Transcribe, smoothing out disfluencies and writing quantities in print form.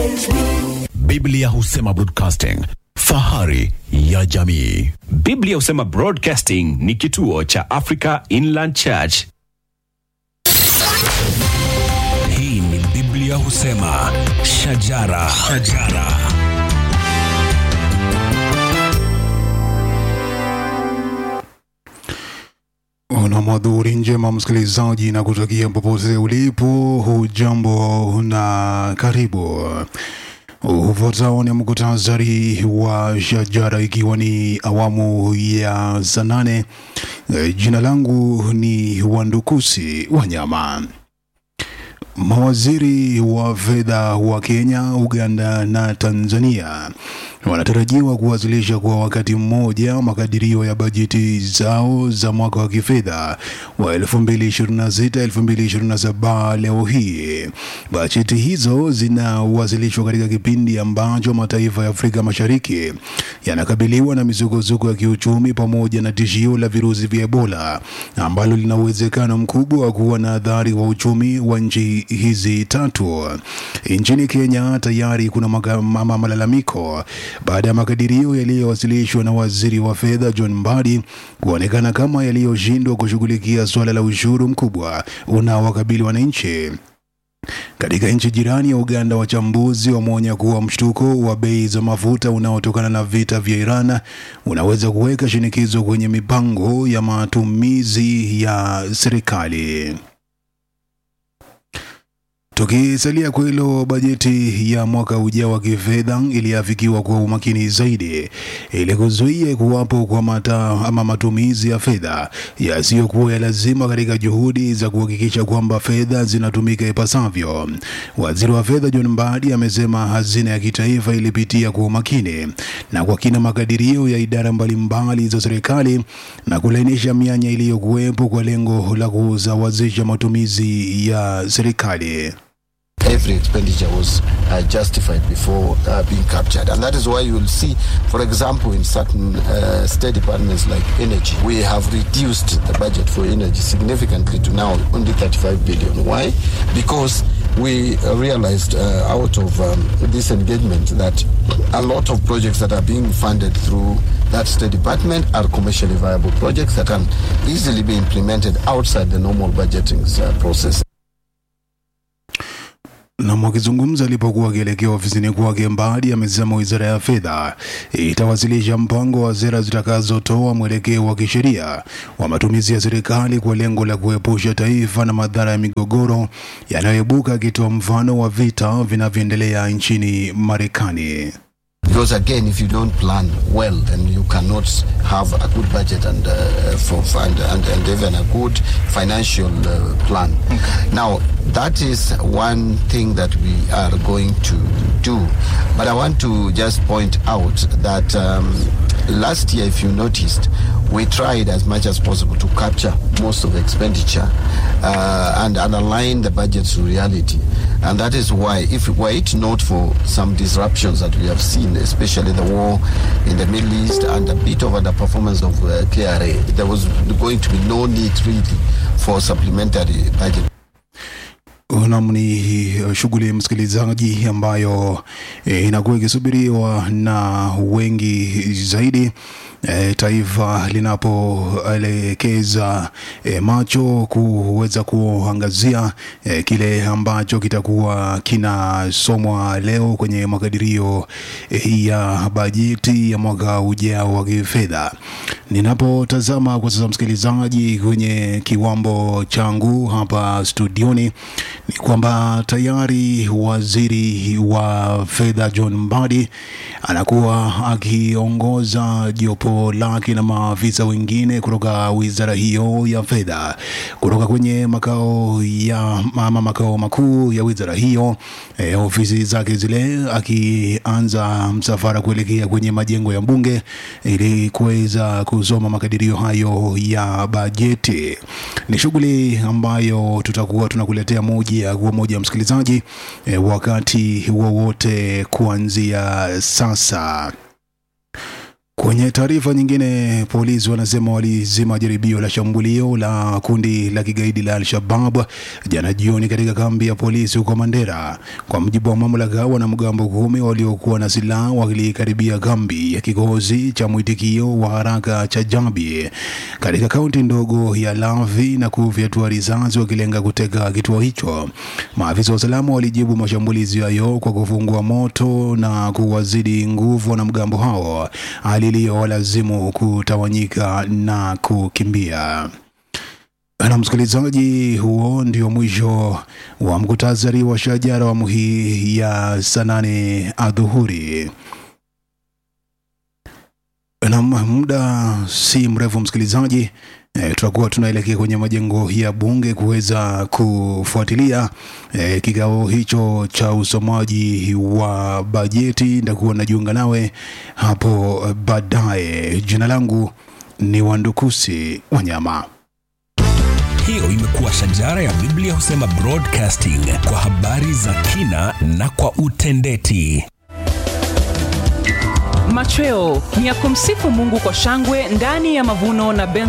Biblia husema broadcasting, fahari ya jamii. Biblia husema Broadcasting ni kituo cha Africa Inland Church. Hii ni Biblia husema shajara. Una madhuri njema msikilizaji, na kutakia popote ulipo, hujambo na karibu. Ufuatao ni muktasari wa shajara, ikiwa ni awamu ya saa 8. Jina langu ni Wandukusi Wanyama. Mawaziri wa fedha wa Kenya, Uganda na Tanzania wanatarajiwa kuwasilisha kwa wakati mmoja makadirio ya bajeti zao za mwaka wa kifedha wa 2026-2027 leo hii. Bajeti hizo zinawasilishwa katika kipindi ambacho mataifa ya Afrika Mashariki yanakabiliwa na misukosuko ya kiuchumi pamoja na tishio la virusi vya Ebola ambalo lina uwezekano mkubwa wa kuwa na athari kwa uchumi wa nchi hizi tatu. Nchini Kenya tayari kuna malalamiko baada ya makadirio yaliyowasilishwa na waziri wa fedha John Mbadi kuonekana kama yaliyoshindwa kushughulikia swala la ushuru mkubwa unaowakabili wananchi. Katika nchi jirani ya Uganda, wachambuzi wameonya kuwa mshtuko wa bei za mafuta unaotokana na vita vya Iran unaweza kuweka shinikizo kwenye mipango ya matumizi ya serikali. Tukisalia kwa hilo, bajeti ya mwaka ujao wa kifedha iliafikiwa kwa umakini zaidi ili kuzuia kuwapo kwa matumizi ya fedha yasiyokuwa ya lazima katika juhudi za kuhakikisha kwamba fedha zinatumika ipasavyo. Waziri wa fedha John Mbadi amesema hazina ya kitaifa ilipitia kwa umakini na kwa kina makadirio ya idara mbalimbali za serikali na kulainisha mianya iliyokuwepo kwa lengo la kusawazisha matumizi ya serikali. Every expenditure was justified before being captured, and that is why you will see, for example, in certain state departments like energy, we have reduced the budget for energy significantly to now only 35 billion. Why? Because we realized out of this engagement that a lot of projects that are being funded through that state department are commercially viable projects that can easily be implemented outside the normal budgeting process. Na mwakizungumza alipokuwa akielekea ofisini kwake, Mbadi amesema wizara ya fedha itawasilisha mpango wa sera zitakazotoa mwelekeo wa kisheria wa matumizi ya serikali kwa lengo la kuepusha taifa na madhara ya migogoro yanayoibuka, akitoa mfano wa vita vinavyoendelea nchini Marekani. Because again, if you don't plan well, then you cannot have a good budget and even a good financial plan. Now, that is one thing that we are going to do. But I want to just point out that last year, if you noticed, we tried as much as possible to capture most of the expenditure and align the budget to reality. And that is why, if were it not for some disruptions that we have seen, especially the war in the Middle East and a bit of underperformance of KRA, there was going to be no need really for supplementary budget. Unamni shughuli msikilizaji ambayo inakuwa ikisubiriwa na wengi zaidi, taifa linapoelekeza macho kuweza kuangazia kile ambacho kitakuwa kinasomwa leo kwenye makadirio ya bajeti ya mwaka ujao wa kifedha. Ninapotazama kwa sasa msikilizaji kwenye kiwambo changu hapa studioni, ni kwamba tayari waziri wa fedha John Mbadi anakuwa akiongoza jopo lake na maafisa wengine kutoka wizara hiyo ya fedha kutoka kwenye makao makuu ya wizara hiyo, ofisi zake zile, akianza msafara kuelekea kwenye majengo ya bunge ili kuweza kusoma makadirio hayo ya bajeti. Ni shughuli ambayo tutakuwa tunakuletea moja kwa moja msikilizaji, wakati wowote kuanzia sasa. Kwenye taarifa nyingine, polisi wanasema walizima jaribio la shambulio la kundi la kigaidi la Al-Shabaab jana jioni katika kambi ya polisi huko Mandera. Kwa mujibu wa mamlaka, wanamgambo 10 waliokuwa na silaha walikaribia kambi ya kikosi cha mwitikio wa haraka cha Jabi katika kaunti ndogo ya Lavi na kufyatua risasi wakilenga kuteka kituo hicho. Maafisa wa usalama walijibu mashambulizi hayo kwa kufungua moto na kuwazidi nguvu wanamgambo hao, iliyowalazimu kutawanyika na kukimbia. Na msikilizaji, huo ndio mwisho wa mkutasari wa Shajara wa hii ya saa 8 adhuhuri. Na muda si mrefu msikilizaji, tutakuwa tunaelekea kwenye majengo ya bunge kuweza kufuatilia kikao hicho cha usomaji wa bajeti. Nitakuwa najiunga nawe hapo baadaye. Jina langu ni Wandukusi Wanyama. Hiyo imekuwa Shajara ya Biblia Husema Broadcasting, kwa habari za kina na kwa utendeti. Machweo ni ya kumsifu Mungu kwa shangwe ndani ya mavuno na